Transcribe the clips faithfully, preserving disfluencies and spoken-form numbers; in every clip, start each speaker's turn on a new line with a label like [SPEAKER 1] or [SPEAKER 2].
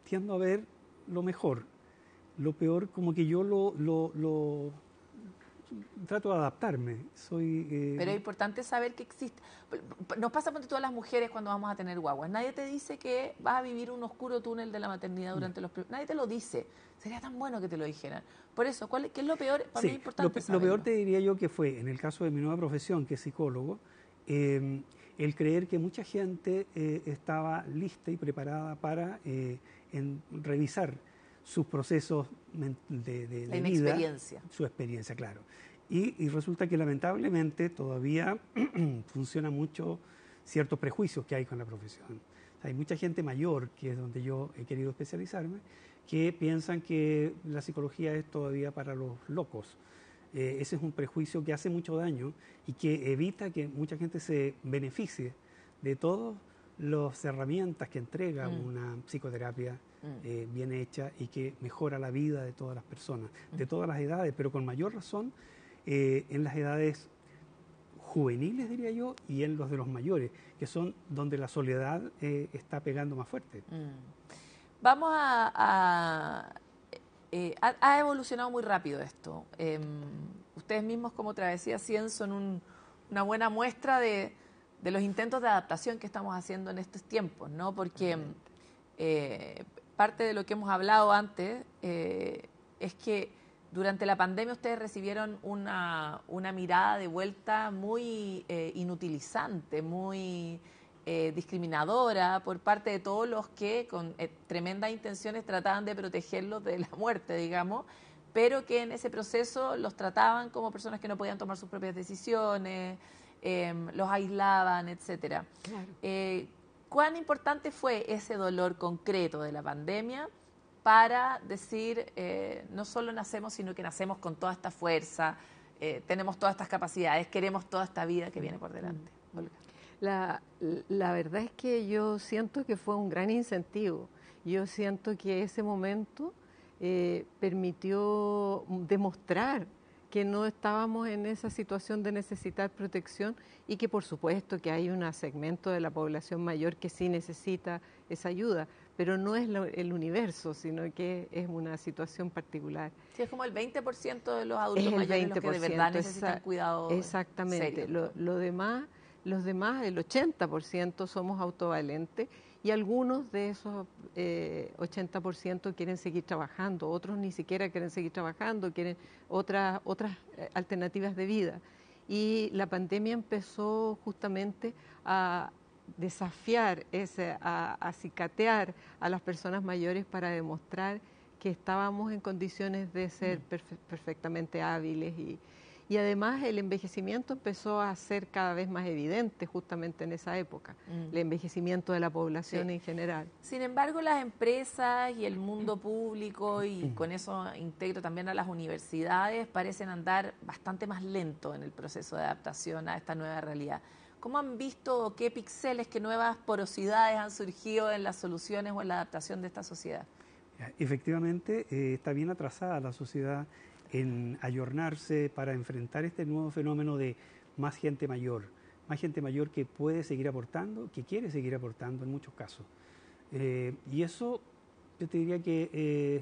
[SPEAKER 1] tiendo a ver lo mejor. Lo peor, como que yo lo, lo, lo trato de adaptarme. Soy, eh...
[SPEAKER 2] Pero es importante saber que existe. Nos pasa con todas las mujeres cuando vamos a tener guaguas. Nadie te dice que vas a vivir un oscuro túnel de la maternidad durante los primeros... Nadie te lo dice. Sería tan bueno que te lo dijeran. Por eso, ¿cuál, ¿qué es lo peor? Para
[SPEAKER 1] sí,
[SPEAKER 2] mí es importante
[SPEAKER 1] lo, lo peor te diría yo que fue, en el caso de mi nueva profesión, que es psicólogo, eh, el creer que mucha gente eh, estaba lista y preparada para eh, en, revisar sus procesos de, de, de vida,
[SPEAKER 2] experiencia.
[SPEAKER 1] su experiencia, claro. Y, y resulta que lamentablemente todavía funciona mucho ciertos prejuicios que hay con la profesión. O sea, hay mucha gente mayor, que es donde yo he querido especializarme, que piensan que la psicología es todavía para los locos. Eh, ese es un prejuicio que hace mucho daño y que evita que mucha gente se beneficie de todas las herramientas que entrega mm. una psicoterapia mm. eh, bien hecha y que mejora la vida de todas las personas, mm. de todas las edades, pero con mayor razón eh, en las edades juveniles, diría yo, y en los de los mayores, que son donde la soledad eh, está pegando más fuerte.
[SPEAKER 2] Mm. Vamos a... a eh, ha, ha evolucionado muy rápido esto. Eh, ustedes mismos como Travesía cien son un, una buena muestra de, de los intentos de adaptación que estamos haciendo en estos tiempos, ¿no? Porque eh, parte de lo que hemos hablado antes eh, es que durante la pandemia ustedes recibieron una, una mirada de vuelta muy eh, inutilizante, muy eh, discriminadora por parte de todos los que con eh, tremendas intenciones trataban de protegerlos de la muerte, digamos, pero que en ese proceso los trataban como personas que no podían tomar sus propias decisiones, eh, los aislaban, etcétera.
[SPEAKER 3] Claro.
[SPEAKER 2] Eh, ¿Cuán importante fue ese dolor concreto de la pandemia para decir, eh, no solo nacemos, sino que nacemos con toda esta fuerza, eh, tenemos todas estas capacidades, queremos toda esta vida que viene por delante? Olga.
[SPEAKER 3] La, la verdad es que yo siento que fue un gran incentivo. Yo siento que ese momento eh, permitió demostrar que no estábamos en esa situación de necesitar protección y que por supuesto que hay un segmento de la población mayor que sí necesita esa ayuda, pero no es lo, el universo, sino que es una situación particular.
[SPEAKER 2] Sí, es como el veinte por ciento de los adultos mayores los que de verdad necesitan esa, cuidado
[SPEAKER 3] exactamente,
[SPEAKER 2] serio.
[SPEAKER 3] Lo, lo demás, los demás, el ochenta por ciento somos autovalentes y algunos de esos eh, ochenta por ciento quieren seguir trabajando, otros ni siquiera quieren seguir trabajando, quieren otras, otras alternativas de vida. Y la pandemia empezó justamente a desafiar, ese, a, a cicatear a las personas mayores para demostrar que estábamos en condiciones de ser perfe perfectamente hábiles y, y además el envejecimiento empezó a ser cada vez más evidente justamente en esa época, mm. el envejecimiento de la población sí. en general.
[SPEAKER 2] Sin embargo, las empresas y el mundo público, y con eso integro también a las universidades, parecen andar bastante más lento en el proceso de adaptación a esta nueva realidad. ¿Cómo han visto qué píxeles, qué nuevas porosidades han surgido en las soluciones o en la adaptación de esta sociedad?
[SPEAKER 1] Efectivamente, eh, está bien atrasada la sociedad en ayornarse para enfrentar este nuevo fenómeno de más gente mayor, más gente mayor que puede seguir aportando, que quiere seguir aportando en muchos casos. Eh, y eso yo te diría que eh,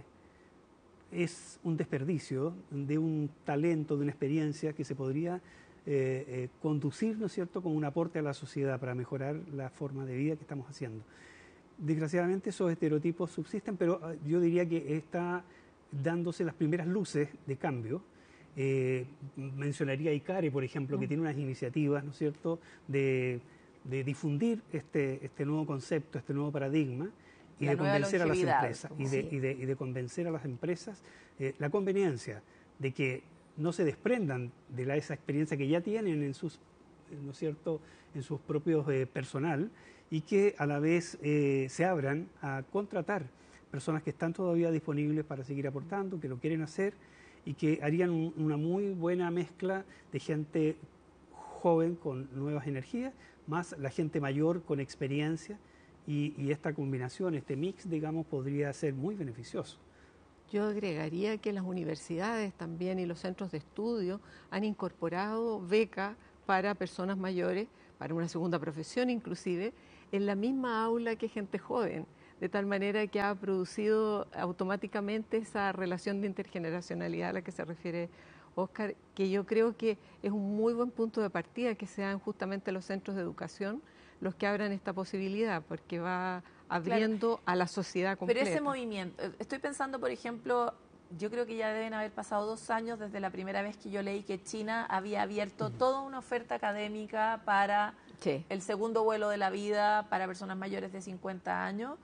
[SPEAKER 1] es un desperdicio de un talento, de una experiencia que se podría eh, eh, conducir, ¿no es cierto?, como un aporte a la sociedad para mejorar la forma de vida que estamos haciendo. Desgraciadamente esos estereotipos subsisten, pero yo diría que está dándose las primeras luces de cambio. Eh, mencionaría a ICARE, por ejemplo, que tiene unas iniciativas, ¿no es cierto?, de, de difundir este, este nuevo concepto, este nuevo paradigma y de convencer a las empresas y de, y, de, y de convencer a las empresas eh, la conveniencia de que no se desprendan de la, esa experiencia que ya tienen en sus, ¿no es cierto?, en sus propios eh, personal, y que a la vez eh, se abran a contratar personas que están todavía disponibles para seguir aportando, que lo quieren hacer y que harían un, una muy buena mezcla de gente joven con nuevas energías, más la gente mayor con experiencia, y, y esta combinación, este mix, digamos, podría ser muy beneficioso.
[SPEAKER 3] Yo agregaría que las universidades también y los centros de estudio han incorporado becas para personas mayores, para una segunda profesión inclusive, en la misma aula que gente joven. de tal manera que ha producido automáticamente esa relación de intergeneracionalidad a la que se refiere Óscar, que yo creo que es un muy buen punto de partida, que sean justamente los centros de educación los que abran esta posibilidad, porque va abriendo, claro, a la sociedad completa.
[SPEAKER 2] Pero ese movimiento, estoy pensando, por ejemplo, yo creo que ya deben haber pasado dos años desde la primera vez que yo leí que China había abierto toda una oferta académica para sí. el segundo vuelo de la vida para personas mayores de cincuenta años,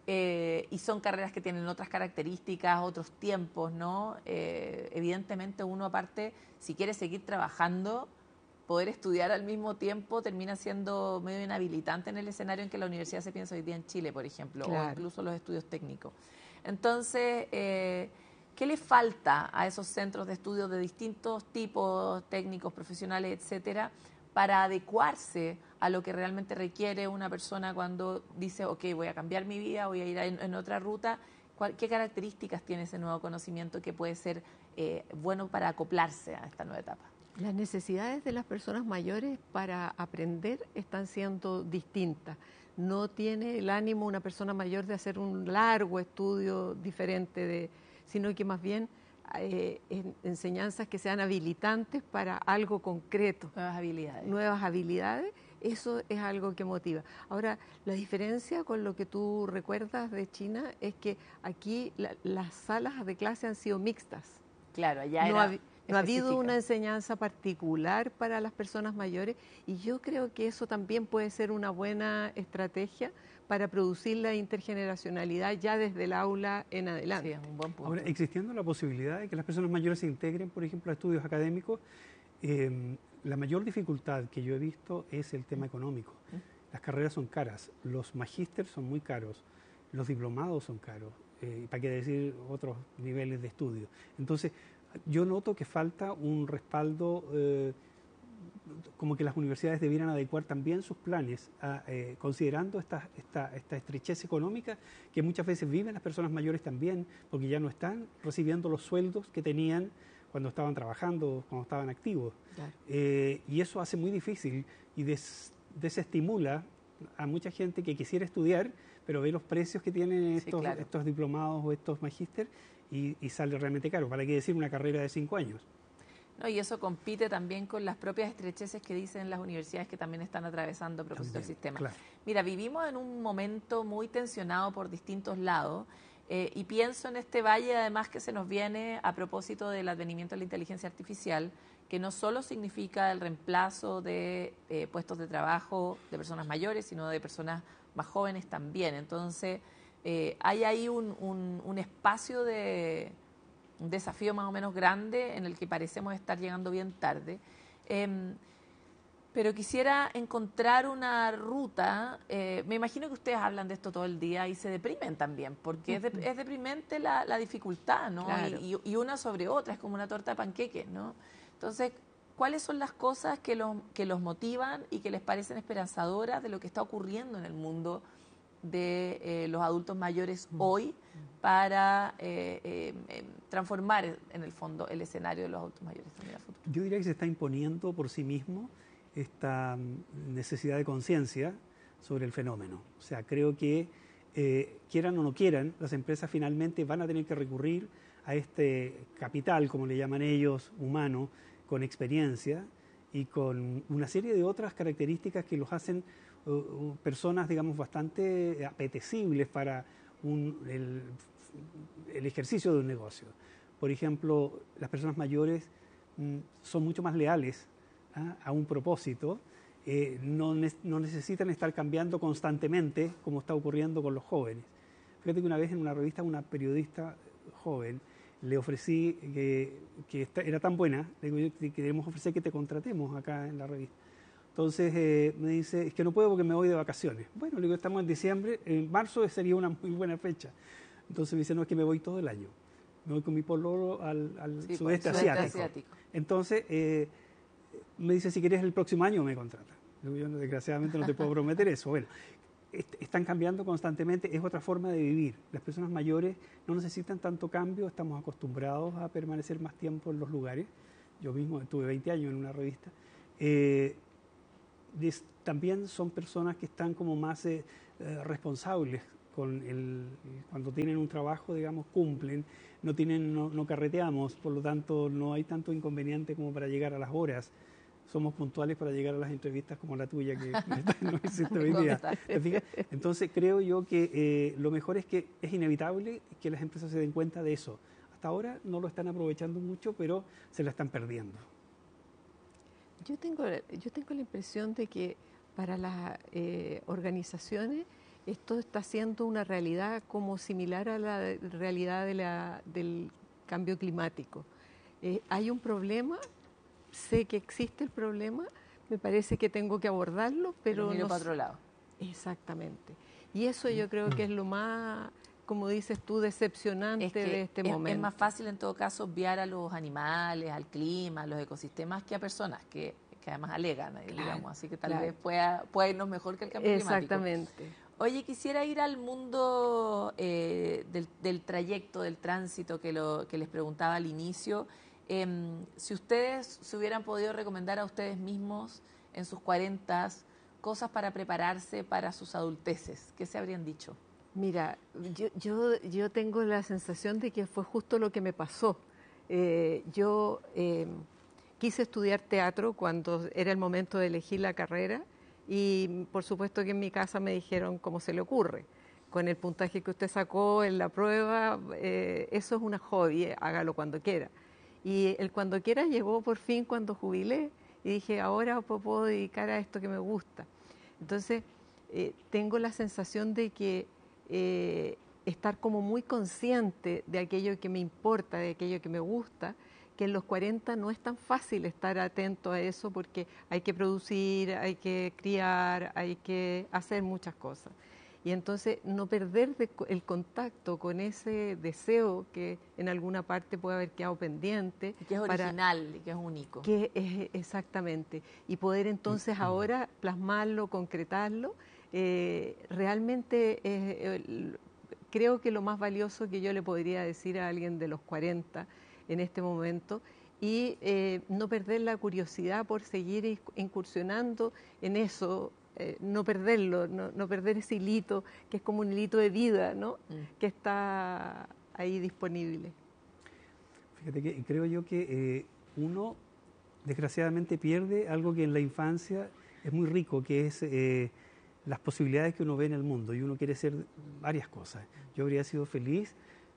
[SPEAKER 2] eh, y son carreras que tienen otras características, otros tiempos, ¿no? Eh, evidentemente uno aparte, si quiere seguir trabajando, poder estudiar al mismo tiempo termina siendo medio inhabilitante en el escenario en que la universidad se piensa hoy día en Chile, por ejemplo, claro. o incluso los estudios técnicos. Entonces, eh, ¿qué le falta a esos centros de estudios de distintos tipos, técnicos, profesionales, etcétera, para adecuarse a lo que realmente requiere una persona cuando dice, ok, voy a cambiar mi vida, voy a ir en, en otra ruta? ¿Cuál, ¿Qué características tiene ese nuevo conocimiento que puede ser eh, bueno para acoplarse a esta nueva etapa?
[SPEAKER 3] Las necesidades de las personas mayores para aprender están siendo distintas. No tiene el ánimo una persona mayor de hacer un largo estudio diferente, de, sino que más bien eh, en, enseñanzas que sean habilitantes para algo concreto.
[SPEAKER 2] Nuevas habilidades.
[SPEAKER 3] Nuevas habilidades, eso es algo que motiva. Ahora, la diferencia con lo que tú recuerdas de China es que aquí la, las salas de clase han sido mixtas.
[SPEAKER 2] Claro, allá
[SPEAKER 3] no
[SPEAKER 2] era...
[SPEAKER 3] No ha habido una enseñanza particular para las personas mayores y yo creo que eso también puede ser una buena estrategia para producir la intergeneracionalidad ya desde el aula en adelante.
[SPEAKER 2] Sí, es un buen punto.
[SPEAKER 1] Ahora, existiendo la posibilidad de que las personas mayores se integren, por ejemplo, a estudios académicos, eh, la mayor dificultad que yo he visto es el tema económico. Las carreras son caras, los magísteres son muy caros, los diplomados son caros, eh, para qué decir otros niveles de estudio. Entonces, yo noto que falta un respaldo, eh, como que las universidades debieran adecuar también sus planes, a, eh, considerando esta, esta, esta estrechez económica que muchas veces viven las personas mayores también, porque ya no están recibiendo los sueldos que tenían cuando estaban trabajando, cuando estaban activos. Claro. Eh, y eso hace muy difícil y des, desestimula a mucha gente que quisiera estudiar, pero ve los precios que tienen estos, sí, claro. estos diplomados o estos magísteres, Y, y sale realmente caro. ¿Para qué decir una carrera de cinco años?
[SPEAKER 2] No, y eso compite también con las propias estrecheces que dicen las universidades que también están atravesando a propósito del sistema. Claro. Mira, vivimos en un momento muy tensionado por distintos lados eh, y pienso en este valle además que se nos viene a propósito del advenimiento de la inteligencia artificial, que no solo significa el reemplazo de eh, puestos de trabajo de personas mayores, sino de personas más jóvenes también. Entonces, Eh, hay ahí un, un, un espacio de un desafío más o menos grande en el que parecemos estar llegando bien tarde. Eh, pero quisiera encontrar una ruta. Eh, me imagino que ustedes hablan de esto todo el día y se deprimen también, porque es, de, es deprimente la, la dificultad, ¿no? Claro. Y, y una sobre otra, es como una torta de panqueques, ¿no? Entonces, ¿cuáles son las cosas que los, que los motivan y que les parecen esperanzadoras de lo que está ocurriendo en el mundo de eh, los adultos mayores hoy para eh, eh, eh, transformar en el fondo el escenario de los adultos mayores también a futuro?
[SPEAKER 1] Yo diría que se está imponiendo por sí mismo esta necesidad de conciencia sobre el fenómeno. O sea, creo que eh, quieran o no quieran, las empresas finalmente van a tener que recurrir a este capital, como le llaman ellos, humano, con experiencia y con una serie de otras características que los hacen Uh, personas, digamos, bastante apetecibles para un, el, el ejercicio de un negocio. Por ejemplo, las personas mayores mm, son mucho más leales ¿ah? a un propósito, eh, no, ne no necesitan estar cambiando constantemente como está ocurriendo con los jóvenes. Fíjate que una vez en una revista una periodista joven le ofrecí que, que esta, era tan buena, le digo, yo, queremos ofrecer que te contratemos acá en la revista. Entonces eh, me dice, es que no puedo porque me voy de vacaciones. Bueno, le digo, estamos en diciembre, en marzo sería una muy buena fecha. Entonces me dice, no, es que me voy todo el año. Me voy con mi pololo al, al sí, sudeste asiático. asiático. Entonces eh, me dice, si quieres el próximo año me contrata. Le digo, yo desgraciadamente no te puedo prometer eso. Bueno, est están cambiando constantemente, es otra forma de vivir. Las personas mayores no necesitan tanto cambio, estamos acostumbrados a permanecer más tiempo en los lugares. Yo mismo estuve veinte años en una revista. Eh, también son personas que están como más eh, responsables con el, cuando tienen un trabajo, digamos, cumplen, no, tienen, no, no carreteamos, por lo tanto no hay tanto inconveniente como para llegar a las horas. Somos puntuales para llegar a las entrevistas como la tuya que no hiciste hoy día. ¿Te fijas? Entonces creo yo que eh, lo mejor es que es inevitable que las empresas se den cuenta de eso. Hasta ahora no lo están aprovechando mucho, pero se la están perdiendo.
[SPEAKER 3] Yo tengo, yo tengo la impresión de que para las eh, organizaciones esto está siendo una realidad como similar a la realidad de la, del cambio climático. Eh, hay un problema, sé que existe el problema, me parece que tengo que abordarlo, pero
[SPEAKER 2] miro
[SPEAKER 3] no
[SPEAKER 2] para otro lado.
[SPEAKER 3] Exactamente. Y eso yo creo que es lo más, como dices tú, decepcionante
[SPEAKER 2] Es que
[SPEAKER 3] de este
[SPEAKER 2] es,
[SPEAKER 3] momento.
[SPEAKER 2] Es más fácil en todo caso obviar a los animales, al clima, a los ecosistemas que a personas que, que además alegan,
[SPEAKER 3] Claro,
[SPEAKER 2] digamos, así que tal
[SPEAKER 3] claro.
[SPEAKER 2] vez pueda, pueda irnos mejor que el cambio climático.
[SPEAKER 3] Exactamente.
[SPEAKER 2] Oye, quisiera ir al mundo eh, del, del trayecto, del tránsito que, lo, que les preguntaba al inicio. Eh, si ustedes se hubieran podido recomendar a ustedes mismos en sus cuarentas cosas para prepararse para sus adulteces, ¿qué se habrían dicho?
[SPEAKER 3] Mira, yo, yo, yo tengo la sensación de que fue justo lo que me pasó. Eh, yo eh, quise estudiar teatro cuando era el momento de elegir la carrera y por supuesto que en mi casa me dijeron cómo se le ocurre. Con el puntaje que usted sacó en la prueba, eh, eso es una hobby, eh, hágalo cuando quiera. Y el cuando quiera llegó por fin cuando jubilé y dije, ahora puedo dedicar a esto que me gusta. Entonces, eh, tengo la sensación de que eh, estar como muy consciente de aquello que me importa, de aquello que me gusta, que en los cuarenta no es tan fácil estar atento a eso porque hay que producir, hay que criar, hay que hacer muchas cosas. Y entonces no perder de, el contacto con ese deseo que en alguna parte puede haber quedado pendiente.
[SPEAKER 2] Y que es original para, y que es único.
[SPEAKER 3] Que es exactamente. Y poder entonces ahora plasmarlo, concretarlo. Eh, realmente eh, el, creo que lo más valioso que yo le podría decir a alguien de los cuarenta en este momento y eh, no perder la curiosidad por seguir incursionando en eso. Eh, no perderlo, no, no perder ese hilito que es como un hilito de vida, ¿no? Mm. Que está ahí disponible.
[SPEAKER 1] Fíjate que creo yo que eh, uno desgraciadamente pierde algo que en la infancia es muy rico, que es eh, las posibilidades que uno ve en el mundo y uno quiere hacer varias cosas. Yo habría sido feliz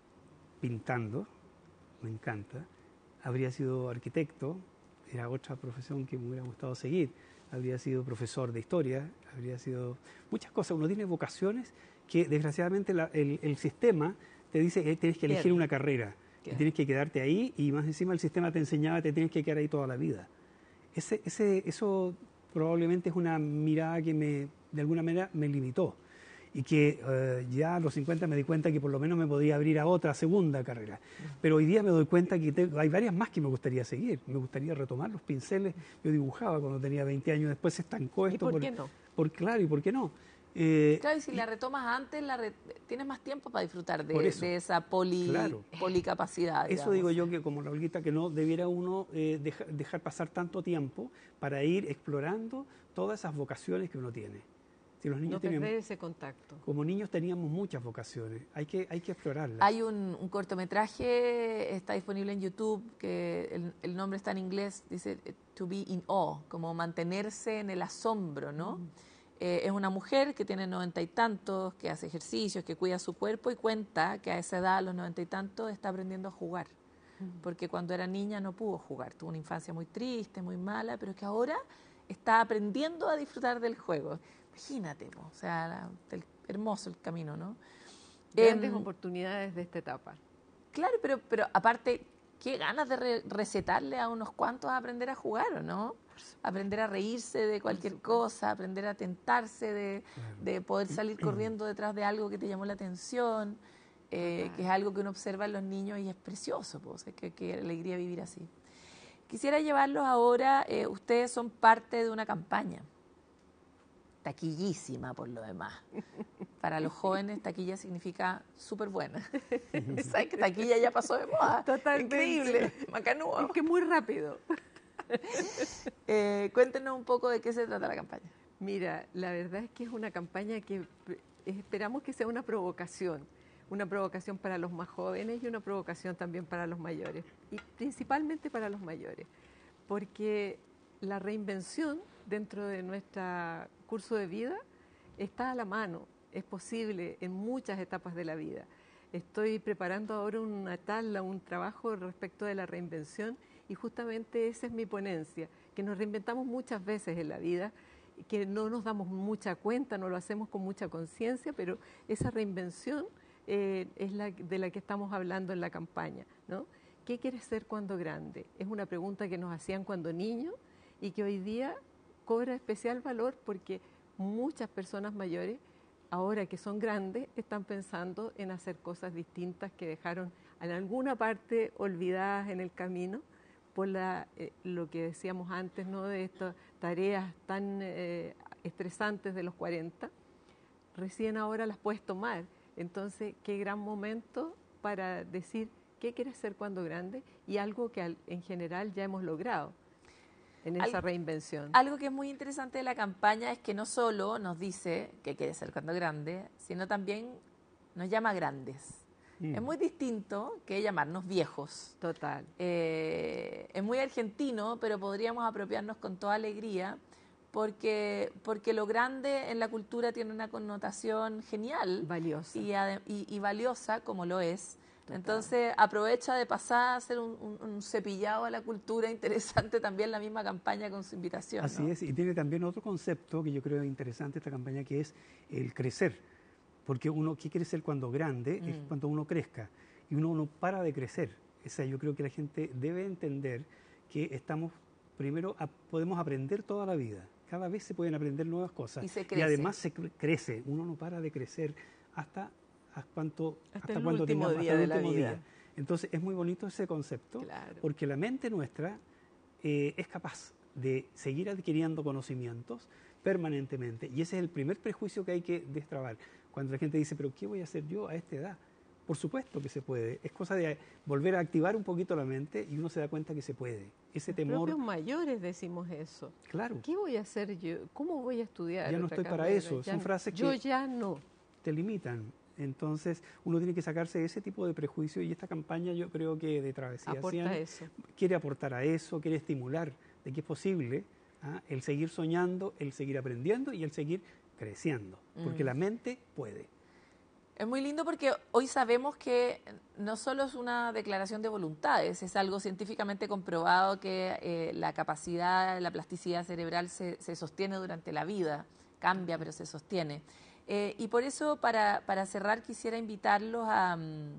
[SPEAKER 1] pintando, me encanta, habría sido arquitecto, era otra profesión que me hubiera gustado seguir. Habría sido profesor de historia, habría sido muchas cosas. Uno tiene vocaciones que desgraciadamente la, el, el sistema te dice que tienes que elegir Bien. una carrera, Bien. que tienes que quedarte ahí y más encima el sistema te enseñaba que te tienes que quedar ahí toda la vida. Ese, ese, eso probablemente es una mirada que me, de alguna manera me limitó y que eh, ya a los cincuenta me di cuenta que por lo menos me podía abrir a otra segunda carrera. Pero hoy día me doy cuenta que te, hay varias más que me gustaría seguir. Me gustaría retomar los pinceles. Yo dibujaba cuando tenía veinte años, después se estancó esto.
[SPEAKER 3] ¿Y por, por qué no?
[SPEAKER 1] Por, claro, ¿y por qué no? Eh,
[SPEAKER 2] claro, y si y, la retomas antes, la re, tienes más tiempo para disfrutar de, eso, de esa poli, claro. policapacidad.
[SPEAKER 1] Eso digamos. Digo yo que como la Olguita, que no debiera uno eh, deja, dejar pasar tanto tiempo para ir explorando todas esas vocaciones que uno tiene. Si los niños
[SPEAKER 3] no
[SPEAKER 1] tienen,
[SPEAKER 3] perder ese contacto.
[SPEAKER 1] Como niños teníamos muchas vocaciones, hay que, hay que explorarlas.
[SPEAKER 2] Hay un, un cortometraje, está disponible en YouTube, que el, el nombre está en inglés, dice To be in awe, como mantenerse en el asombro, ¿no? Mm. Eh, es una mujer que tiene noventa y tantos, que hace ejercicios, que cuida su cuerpo y cuenta que a esa edad, a los noventa y tantos, está aprendiendo a jugar. Mm. Porque cuando era niña no pudo jugar, tuvo una infancia muy triste, muy mala, pero que ahora está aprendiendo a disfrutar del juego. Imagínate, o sea, la, el, hermoso el camino, ¿no?
[SPEAKER 3] Grandes eh, oportunidades de esta etapa.
[SPEAKER 2] Claro, pero, pero aparte, qué ganas de re recetarle a unos cuantos a aprender a jugar, ¿o no? Aprender a reírse de cualquier cosa, aprender a tentarse de, claro. de poder salir corriendo detrás de algo que te llamó la atención, eh, que es algo que uno observa en los niños y es precioso, pues, qué, qué alegría vivir así. Quisiera llevarlos ahora, eh, ustedes son parte de una campaña. Taquillísima por lo demás. Para los jóvenes, taquilla significa súper buena. ¿Sabes que taquilla ya pasó de moda?
[SPEAKER 3] Totalmente.
[SPEAKER 2] Increíble, macanúo.
[SPEAKER 3] Es que muy rápido.
[SPEAKER 2] eh, cuéntenos un poco de qué se trata la campaña.
[SPEAKER 3] Mira, la verdad es que es una campaña que esperamos que sea una provocación, una provocación para los más jóvenes y una provocación también para los mayores, y principalmente para los mayores, porque la reinvención dentro de nuestro curso de vida está a la mano, es posible en muchas etapas de la vida. Estoy preparando ahora una tabla, un trabajo respecto de la reinvención y justamente esa es mi ponencia, que nos reinventamos muchas veces en la vida, que no nos damos mucha cuenta, no lo hacemos con mucha conciencia, pero esa reinvención eh, es la de la que estamos hablando en la campaña, ¿no? ¿Qué quieres ser cuando grande? Es una pregunta que nos hacían cuando niños y que hoy día cobra especial valor porque muchas personas mayores, ahora que son grandes, están pensando en hacer cosas distintas que dejaron en alguna parte olvidadas en el camino por la, eh, lo que decíamos antes, ¿no? De estas tareas tan eh, estresantes de los cuarenta, recién ahora las puedes tomar. Entonces, qué gran momento para decir qué quieres ser cuando grande y algo que al, en general ya hemos logrado en esa reinvención.
[SPEAKER 2] Algo que es muy interesante de la campaña es que no solo nos dice qué quiere ser cuando grande, sino también nos llama grandes. Mm. Es muy distinto que llamarnos viejos.
[SPEAKER 3] Total.
[SPEAKER 2] Eh, es muy argentino, pero podríamos apropiarnos con toda alegría porque, porque lo grande en la cultura tiene una connotación genial.
[SPEAKER 3] Valiosa.
[SPEAKER 2] Y, y, y valiosa como lo es.
[SPEAKER 3] Total.
[SPEAKER 2] Entonces aprovecha de pasar a hacer un, un, un cepillado a la cultura interesante también la misma campaña con su invitación.
[SPEAKER 1] Así
[SPEAKER 2] ¿no?
[SPEAKER 1] es, y tiene también otro concepto que yo creo interesante esta campaña, que es el crecer. Porque uno, ¿qué quiere ser cuando grande? Mm. Es cuando uno crezca. Y uno no para de crecer. O sea, yo creo que la gente debe entender que estamos, primero, a, podemos aprender toda la vida. Cada vez se pueden aprender nuevas cosas.
[SPEAKER 2] Y se crece.
[SPEAKER 1] Y además se cre crece. Uno no para de crecer hasta, hasta, cuánto,
[SPEAKER 3] hasta,
[SPEAKER 1] hasta
[SPEAKER 3] el
[SPEAKER 1] cuánto
[SPEAKER 3] último
[SPEAKER 1] tengamos,
[SPEAKER 3] día
[SPEAKER 1] hasta el
[SPEAKER 3] de
[SPEAKER 1] último
[SPEAKER 3] la vida.
[SPEAKER 1] día. Entonces, es muy bonito ese concepto,
[SPEAKER 3] claro.
[SPEAKER 1] porque la mente nuestra eh, es capaz de seguir adquiriendo conocimientos permanentemente. Y ese es el primer prejuicio que hay que destrabar. Cuando la gente dice, pero ¿qué voy a hacer yo a esta edad? Por supuesto que se puede. Es cosa de volver a activar un poquito la mente y uno se da cuenta que se puede. Ese
[SPEAKER 3] Los
[SPEAKER 1] temor...
[SPEAKER 3] propios mayores decimos eso.
[SPEAKER 1] Claro.
[SPEAKER 3] ¿Qué voy a hacer yo? ¿Cómo voy a estudiar?
[SPEAKER 1] Ya no estoy
[SPEAKER 3] carrera?
[SPEAKER 1] para eso.
[SPEAKER 3] Ya
[SPEAKER 1] Son
[SPEAKER 3] no.
[SPEAKER 1] frases que
[SPEAKER 3] yo ya no.
[SPEAKER 1] te limitan. Entonces, uno tiene que sacarse ese tipo de prejuicio y esta campaña, yo creo que de Travesía
[SPEAKER 3] Aporta
[SPEAKER 1] cien
[SPEAKER 3] eso.
[SPEAKER 1] quiere aportar a eso, quiere estimular de que es posible, ¿ah? El seguir soñando, el seguir aprendiendo y el seguir creciendo, porque mm. la mente puede.
[SPEAKER 2] Es muy lindo porque hoy sabemos que no solo es una declaración de voluntades, es algo científicamente comprobado que eh, la capacidad, la plasticidad cerebral se, se sostiene durante la vida, cambia pero se sostiene. Eh, y por eso, para, para cerrar, quisiera invitarlos a,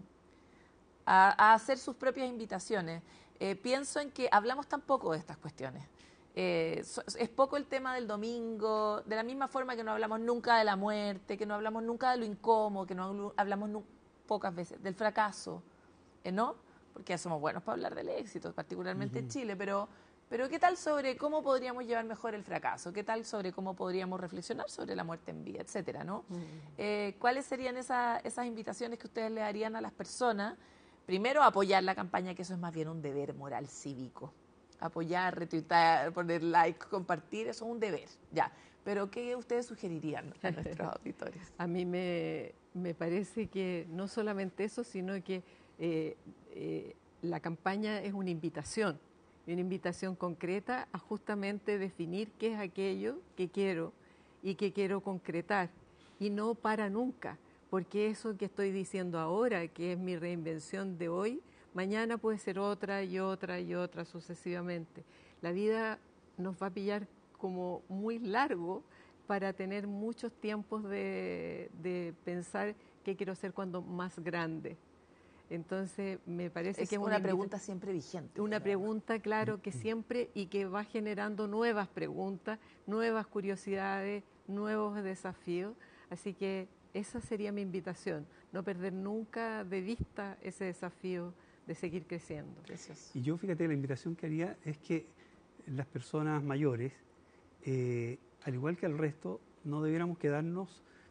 [SPEAKER 2] a, a hacer sus propias invitaciones. Eh, pienso en que hablamos tan poco de estas cuestiones. Eh, es poco el tema del domingo, de la misma forma que no hablamos nunca de la muerte, que no hablamos nunca de lo incómodo, que no hablamos nu pocas veces del fracaso, ¿eh, ¿no? Porque somos buenos para hablar del éxito, particularmente uh-huh. en Chile, pero, pero ¿qué tal sobre cómo podríamos llevar mejor el fracaso? ¿Qué tal sobre cómo podríamos reflexionar sobre la muerte en vida, etcétera, ¿no? Uh-huh. eh, ¿Cuáles serían esa, esas invitaciones que ustedes le darían a las personas? Primero, apoyar la campaña, que eso es más bien un deber moral cívico. Apoyar, retuitar, poner like, compartir, eso es un deber, ya. Pero ¿qué ustedes sugerirían a nuestros auditores?
[SPEAKER 3] A mí me, me parece que no solamente eso, sino que eh, eh, la campaña es una invitación, una invitación concreta a justamente definir qué es aquello que quiero y que quiero concretar, y no para nunca, porque eso que estoy diciendo ahora, que es mi reinvención de hoy, mañana puede ser otra y otra y otra sucesivamente. La vida nos va a pillar como muy largo para tener muchos tiempos de, de pensar qué quiero ser cuando más grande. Entonces, me parece
[SPEAKER 2] es
[SPEAKER 3] que es
[SPEAKER 2] una,
[SPEAKER 3] una
[SPEAKER 2] pregunta siempre vigente.
[SPEAKER 3] Una pregunta, claro, que siempre y que va generando nuevas preguntas, nuevas curiosidades, nuevos desafíos. Así que esa sería mi invitación, no perder nunca de vista ese desafío de seguir creciendo.
[SPEAKER 2] Precioso.
[SPEAKER 1] Y yo, fíjate, la invitación que haría es que las personas mayores, eh, al igual que el resto, no debiéramos quedarnos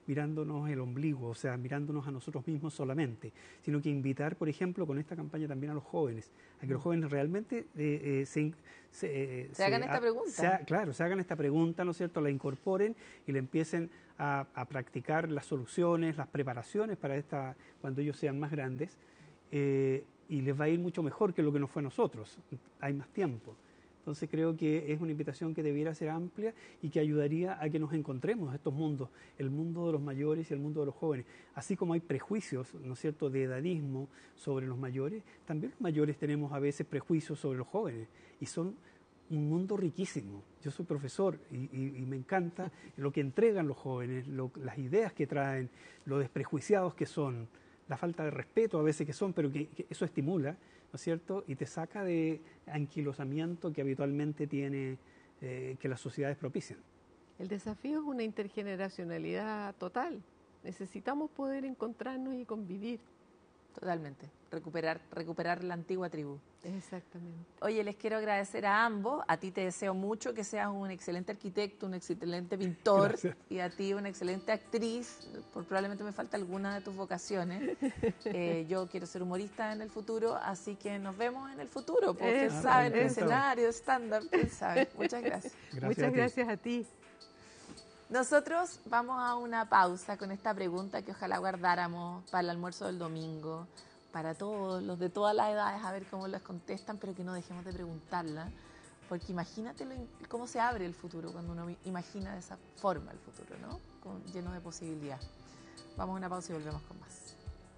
[SPEAKER 1] mirándonos el ombligo, o sea, mirándonos a nosotros mismos solamente, sino que invitar, por ejemplo, con esta campaña también a los jóvenes, a que los jóvenes realmente eh, eh, se, se,
[SPEAKER 2] se, se hagan esta pregunta.
[SPEAKER 1] Se, claro, se hagan esta pregunta, ¿no es cierto?, la incorporen y la empiecen a, a practicar las soluciones, las preparaciones para esta, cuando ellos sean más grandes, eh, y les va a ir mucho mejor que lo que nos fue a nosotros, hay más tiempo. Entonces creo que es una invitación que debiera ser amplia y que ayudaría a que nos encontremos estos mundos, el mundo de los mayores y el mundo de los jóvenes. Así como hay prejuicios, ¿no es cierto?, de edadismo sobre los mayores, también los mayores tenemos a veces prejuicios sobre los jóvenes y son un mundo riquísimo. Yo soy profesor y, y, y me encanta lo que entregan los jóvenes, lo, las ideas que traen, lo desprejuiciados que son, la falta de respeto a veces que son, pero que, que eso estimula, ¿no es cierto?, y te saca de anquilosamiento que habitualmente tiene, eh, que las sociedades propician.
[SPEAKER 3] El desafío es una intergeneracionalidad total. Necesitamos poder encontrarnos y convivir.
[SPEAKER 2] Totalmente, recuperar, recuperar la antigua tribu.
[SPEAKER 3] Exactamente.
[SPEAKER 2] Oye, les quiero agradecer a ambos. A ti te deseo mucho que seas un excelente arquitecto, un excelente pintor. Gracias. Y a ti una excelente actriz. Por, probablemente me falta alguna de tus vocaciones. Eh, yo quiero ser humorista en el futuro, así que nos vemos en el futuro. Porque
[SPEAKER 3] Eso,
[SPEAKER 2] saben, el
[SPEAKER 3] eso.
[SPEAKER 2] escenario, stand-up, quién sabe. Muchas gracias.
[SPEAKER 1] Gracias
[SPEAKER 3] Muchas
[SPEAKER 1] a ti.
[SPEAKER 3] gracias a ti.
[SPEAKER 2] Nosotros vamos a una pausa con esta pregunta que ojalá guardáramos para el almuerzo del domingo, para todos, los de todas las edades, a ver cómo las contestan, pero que no dejemos de preguntarla, porque imagínate lo, cómo se abre el futuro cuando uno imagina de esa forma el futuro, ¿no? Con, lleno de posibilidades. Vamos a una pausa y volvemos con más.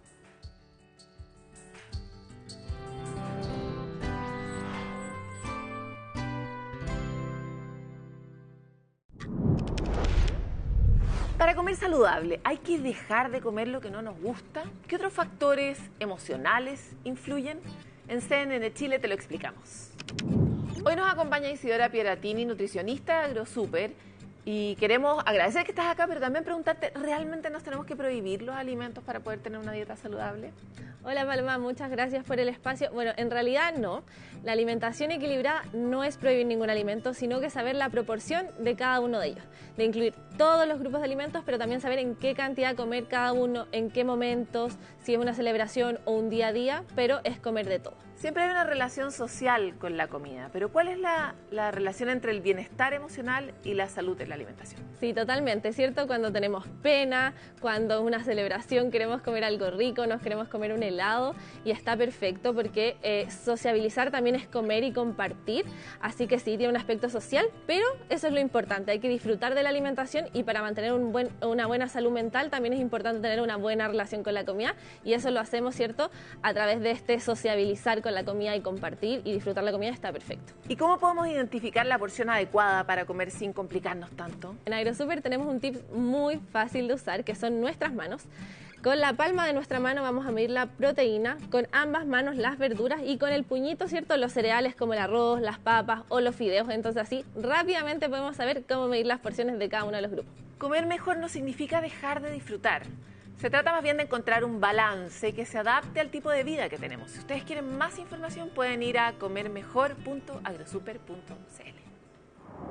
[SPEAKER 2] Para comer saludable, ¿hay que dejar de comer lo que no nos gusta? ¿Qué otros factores emocionales influyen? En C N N Chile te lo explicamos. Hoy nos acompaña Isidora Pieratini, nutricionista de AgroSuper, y queremos agradecer que estás acá, pero también preguntarte, ¿realmente nos tenemos que prohibir los alimentos para poder tener una dieta saludable?
[SPEAKER 4] Hola Palma, muchas gracias por el espacio. Bueno, en realidad no. La alimentación equilibrada no es prohibir ningún alimento, sino que saber la proporción de cada uno de ellos. De incluir todos los grupos de alimentos, pero también saber en qué cantidad comer cada uno, en qué momentos, si es una celebración o un día a día, pero es comer de todo.
[SPEAKER 2] Siempre hay una relación social con la comida, pero ¿cuál es la, la relación entre el bienestar emocional y la salud en la alimentación?
[SPEAKER 4] Sí, totalmente, ¿cierto? Cuando tenemos pena, cuando es una celebración queremos comer algo rico, nos queremos comer un helado y está perfecto porque eh, sociabilizar también es comer y compartir, así que sí, tiene un aspecto social, pero eso es lo importante, hay que disfrutar de la alimentación y para mantener un buen, una buena salud mental también es importante tener una buena relación con la comida y eso lo hhacemos, ¿cierto? A través de este sociabilizar con la comida y compartir y disfrutar la comida está perfecto.
[SPEAKER 2] ¿Y cómo podemos identificar la porción adecuada para comer sin complicarnos tanto?
[SPEAKER 4] En AgroSuper tenemos un tip muy fácil de usar que son nuestras manos. Con la palma de nuestra mano vamos a medir la proteína, con ambas manos las verduras y con el puñito, ¿cierto?, los cereales como el arroz, las papas o los fideos. Entonces así rápidamente podemos saber cómo medir las porciones de cada uno de los grupos.
[SPEAKER 2] Comer mejor no significa dejar de disfrutar. Se trata más bien de encontrar un balance que se adapte al tipo de vida que tenemos. Si ustedes quieren más información pueden ir a comer mejor punto agrosuper punto c l.